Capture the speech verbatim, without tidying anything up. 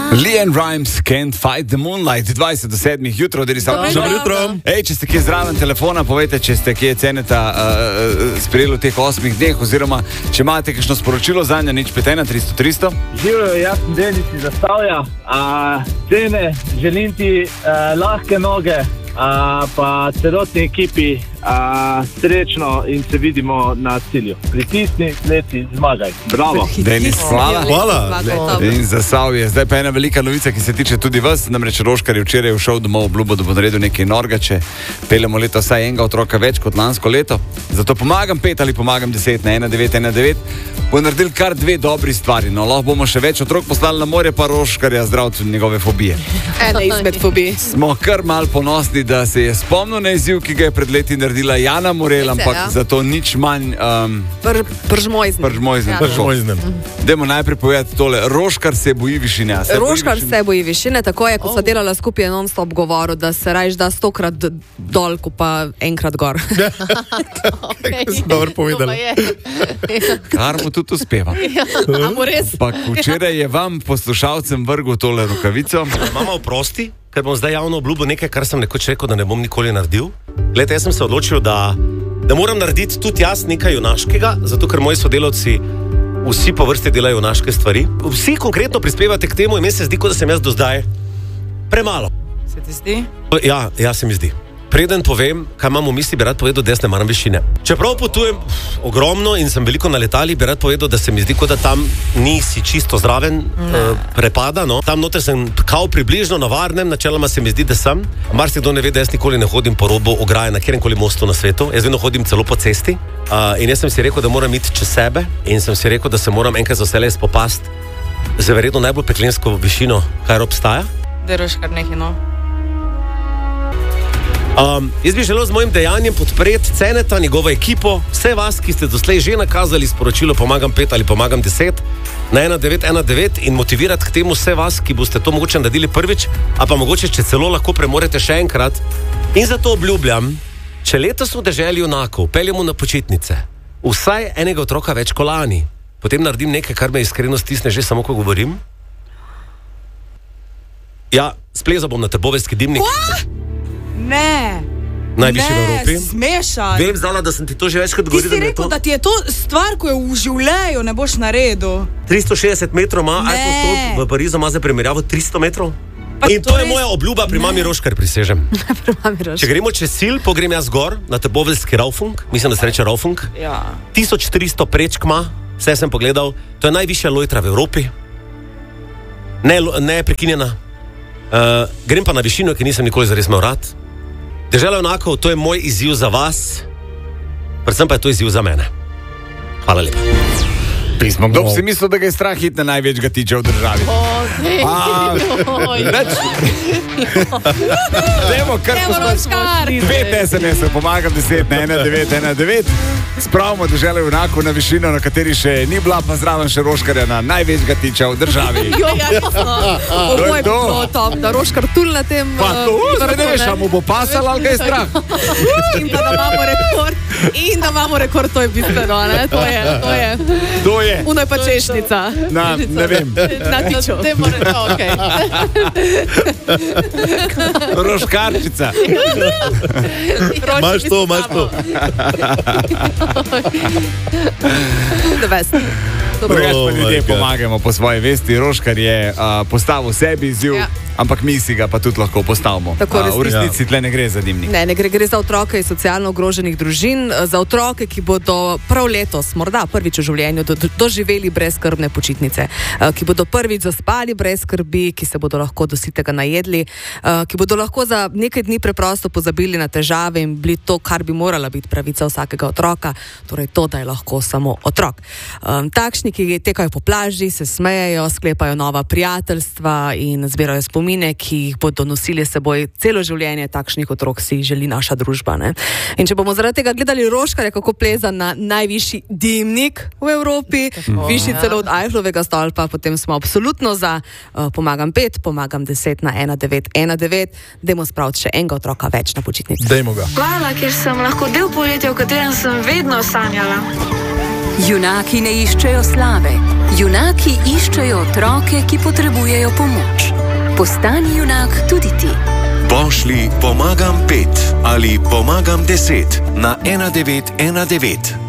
Leanne Rimes, Can't Fight the Moonlight, dvajset do sedmih jutro, da res Dobro jutro. Ej, če ste kje zraven telefona, povejte, če ste kje ceneta uh, sprejeli v teh osmih dneh, oziroma če imate kakšno sporočilo za njo, nič pet ena tristo tristo. Živijo, jaz sem Denis iz Zasavja, cene, želim ti a, lahke noge, a, pa celotni ekipi a, srečno in se vidimo na cilju. Pritisni, leti, zmagaj. Bravo. Denis, hvala. Hvala. In Zasavje. Zdaj pa ena velika novica, ki se tiče tudi vas, namreč Roškar je včeraj všel domov, obljubo, da bo naredil nekaj norga, če peljemo leto vsaj enega otroka več kot lansko leto. Zato pomagam pet ali pomagam deset na ena devet ena devet. Bo naredil kar dve dobri stvari. No, lahko bomo še več otrok poslali na morje, pa Roškarja zdravcu njegove fobije. Ena izmed fobij. Smo kar mal ponosni, da se je spomnil na izziv, ki ga je pred leti naredila Jana Morel, ampak ja. zato nič manj um, Pr, pržmojznen. pržmojznen. Ja. Pržmojznen. Dajmo najprej povedati tole. Roškar se boji višine. Se Roškar boji se boji višine, tako je, ko sva delala skupaj, je non-stop govoril, da se rajš da stokrat dol, ko pa enkrat gor. Okay. Dobro povedala. Kar mu tudi uspeva. Amo res? Pa včeraj je vam, poslušalcem, vrgel tole rokavico. Mama, oprosti, ker bom zdaj javno obljubil nekaj, kar sem nekoč rekel, da ne bom nikoli naredil. Glede, jaz sem se odločil, da, da moram narediti tudi jaz nekaj junaškega, zato ker moji sodelavci vsi po vrsti delajo junaške stvari. Vsi konkretno prispevate k temu in meni se zdi, kot da sem jaz do zdaj premalo. Se ti zdi? Ja, ja se mi zdi. Preden povem, kaj imam v misli, bi rad povedal, da jaz ne maram višine. Čeprav potujem ogromno in sem veliko na letali, bi rad povedal, da se mi zdi, kot da tam nisi čisto zraven uh, prepada. No. Tam noter sem kao približno na varnem, načeloma se mi zdi, da sem. Marsikdo ne ve, da jaz nikoli ne hodim po robu ograje na kjerkoli mostu na svetu. Jaz vedno hodim celo po cesti. Uh, in jaz sem si rekel, da moram iti čez sebe in sem si rekel, da se moram enkrat za vselej spopasti z verjetno najbolj peklensko višino, kar obstaja. Deraš kar nekaj, no. Um, jaz bi želel z mojim dejanjem podpreti Ceneta, njegovo ekipo, vse vas, ki ste doslej že nakazali sporočilo pomagam pet ali pomagam deset na ena devet ena devet in motivirati k temu vse vas, ki boste to mogoče naredili prvič, a pa mogoče, če celo lahko premorete še enkrat. In zato obljubljam, če letos v deželi junakov peljemo na počitnice vsaj enega otroka več kot lani, potem naredim nekaj, kar me iskreno stisne že samo, ko govorim. Ja, splezal bom na trboveljski dimnik. Ne, Najvišji v ne, Evropi. smešan. Vem, znala, da sem ti to že večkrat Ti govoril. si rekel, da ti je to stvar, ko je v življenju ne boš naredil. tristo šestdeset metrov ima, Ne. Eiffel stolp v Parizu ima za primerjavo tristo metrov. Pa In to, to je res- moja obljuba pri mami Roškar, prisežem. Če gremo čez cilj, pogrem jaz gor na trboveljski Raufung, mislim, da se reče Raufung. Ja. tisoč tristo prečk ima, vse sem pogledal, to je najvišja lojtra v Evropi. Ne, lo- ne prekinjena. Uh, grem pa na višino, ki nisem nikoli zares imel rad. Dežela junakov, to je moj izziv za vas, predvsem pa je to izziv za mene. Hvala lepa. Pismo. Kdo bi si mislil, da ga je strah iti na največjega tiča v državi? A, več. Dajmo kar poslati. Pet es em es-ov, pomagam deset na ena devet ena devet. Spravimo deželo junakov na višino, na kateri še ni bila, pa zraven še Roškarja na največjega tiča v državi. Oboj bi bilo top, da Roškar tul na tem. Pa to, zdaj ne veš, a mu bo pasalo ali ga je strah. In pa da imamo rekord. In da imamo rekord, to je bistveno, ne? To je, to je. To je. Uno je pa češnica. Na, ne vem. Na tiču. Te more, to, okej. Roškarčica. Imaš to, imaš to. The best. Drugač pa Oh ljudje my God. pomagamo po svoji vesti. Roškar je uh, postavil sebi izziv, Ja. ampak mi si ga pa tudi lahko postavimo. Tako, Uh, v resnično. resnici tle ne gre za dimnik. Ne, ne gre, gre za otroke iz socialno ogroženih družin, za otroke, ki bodo prav letos, morda prvič v življenju, do, do, doživeli brezskrbne počitnice, eh, ki bodo prvič zaspali brez skrbi, ki se bodo lahko do sitega najedli, eh, ki bodo lahko za nekaj dni preprosto pozabili na težave in bili to, kar bi morala biti pravica vsakega otroka, torej to, da je lahko samo otrok. Um, takšni, ki tekajo po plaži, se smejejo, sklepajo nova prijateljstva in zbirajo spomine, ki jih bodo nosili s seboj celo življenje, takšnih otrok si želi naša družba. Ne? In če bomo zaradi tega gledali Roškarja, kako pleza na najvišji dimnik v Evropi, oh, višji ja. celo od Eiffelovega stolpa, potem smo absolutno za uh, pomagam pet, pomagam deset na ena devet ena devet, dajmo spraviti še enega otroka več na počitnici. Dajmo ga. Hvala, ker sem lahko del poletja, o katerem sem vedno sanjala. Junaki ne iščejo slave, junaki iščejo otroke, ki potrebujejo pomoč. Postani junak tudi ti. Pošlji pomagam pet ali pomagam deset na ena devet ena devet.